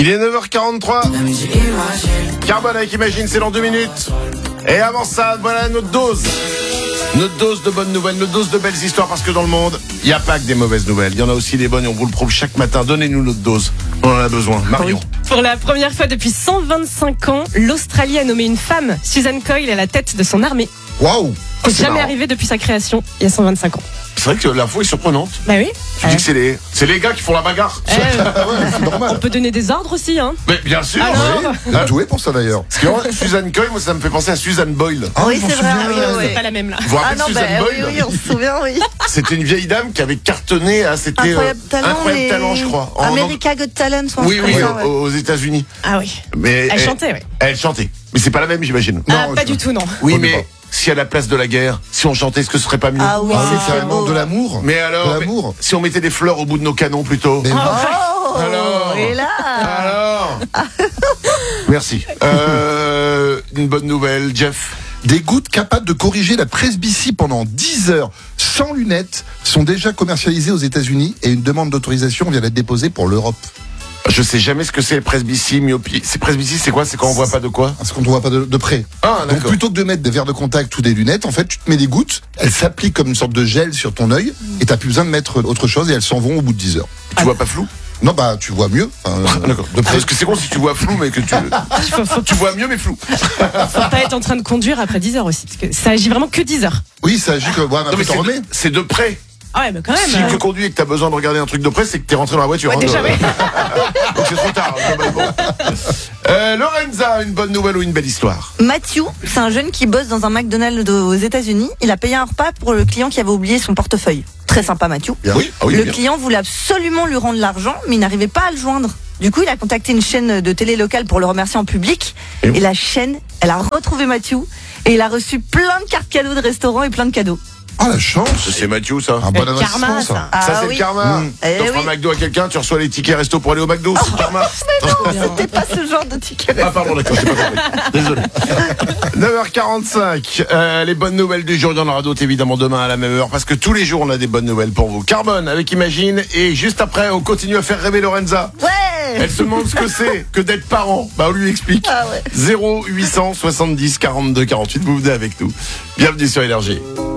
Il est 9h43. Carbone avec Imagine, c'est dans 2 minutes. Et avant ça, voilà notre dose. Notre dose de bonnes nouvelles, notre dose de belles histoires, parce que dans le monde, il n'y a pas que des mauvaises nouvelles. Il y en a aussi des bonnes et on vous le prouve chaque matin. Donnez-nous notre dose. On en a besoin. Marion. Pour la première fois depuis 125 ans, l'Australie a nommé une femme, Susan Coyle, à la tête de son armée. Waouh! C'est jamais arrivé depuis sa création, il y a 125 ans. C'est vrai que l'info est surprenante. Bah oui. Tu dis que c'est les gars qui font la bagarre. C'est normal. On peut donner des ordres aussi, hein. Mais bien sûr. Alors Il a doué pour ça d'ailleurs. Parce que moi, Susan Coyle, moi, ça me fait penser à Susan Boyle. Oui, je m'en c'est vrai. souviens, Oui, ouais. oui. C'est pas la même là. Vous vous rappelez Ah non, Susan Boyle? oui, on se souvient, oui. C'était une vieille dame qui avait cartonné à c'était Incroyable talent, Incroyable Talent, je crois. America Got Talent, soit Oui, oui, ça, ouais. aux États-Unis. Ah oui. Mais Elle chantait, oui. Elle chantait. Mais c'est pas la même, j'imagine. Ah, Non, pas je- du tout, non. Oui, On est mais pas. si à la place de la guerre, si on chantait, est-ce que ce serait pas mieux? Ah oui, Ah oui, c'est carrément beau. de l'amour. Mais alors, De l'amour. si on mettait des fleurs au bout de nos canons plutôt. Mais non. Oh, Alors. et là Alors Merci. Une bonne nouvelle, Jeff. Des gouttes capables de corriger la presbytie pendant 10 heures sans lunettes sont déjà commercialisées aux États-Unis et une demande d'autorisation vient d'être déposée pour l'Europe. Je sais jamais ce que c'est, presbytie, myopie. C'est presbytie, c'est quoi? C'est quand on voit pas de quoi? Parce qu'on ne voit pas de près. Ah, Donc d'accord. plutôt que de mettre des verres de contact ou des lunettes, en fait, tu te mets des gouttes, elles s'appliquent comme une sorte de gel sur ton œil et t'as plus besoin de mettre autre chose et elles s'en vont au bout de 10 heures. Tu vois pas flou? Non, bah tu vois mieux. D'accord. De près. Parce que c'est bon si tu vois flou, mais que tu vois mieux, mais flou. Faut pas être en train de conduire après 10 heures aussi. Parce que ça agit vraiment que 10 heures. Oui, ça agit que. Ouais, Non, mais t'en remets. c'est de près. Ah ouais, mais quand même. Si tu conduis et que t'as besoin de regarder un truc de près, c'est que t'es rentré dans la voiture. Ouais, déjà, Donc, ouais. donc c'est trop tard, globalement. Lorenza, une bonne nouvelle ou une belle histoire? Matthew, c'est un jeune qui bosse dans un McDonald's aux États-Unis. Il a payé un repas pour le client qui avait oublié son portefeuille. Très sympa, Matthew. Oui, ah oui, Le bien. client voulait absolument lui rendre l'argent, mais il n'arrivait pas à le joindre. Du coup, il a contacté une chaîne de télé locale pour le remercier en public. Et Et la chaîne, elle a retrouvé Matthew. Et il a reçu plein de cartes cadeaux de restaurants et plein de cadeaux. Oh la chance. C'est Mathieu, ça. Un bon Le karma, investissement, ça. ça. Ah Ça, c'est oui. le karma. Eh T'offres oui. un McDo à quelqu'un, tu reçois les tickets resto pour aller au McDo. C'est le karma. C'était pas ce genre de ticket. Ah, pardon, d'accord, j'ai pas compris. Désolé. 9h45. Les bonnes nouvelles du jour, il y en aura d'autres évidemment demain à la même heure, parce que tous les jours, on a des bonnes nouvelles pour vous. Carbone avec Imagine, et juste après, on continue à faire rêver Lorenza. Ouais. Elle se demande ce que c'est que d'être parent. Bah, on lui explique. Ah ouais. 0870 42 48. Vous venez avec nous. Bienvenue sur Énergie.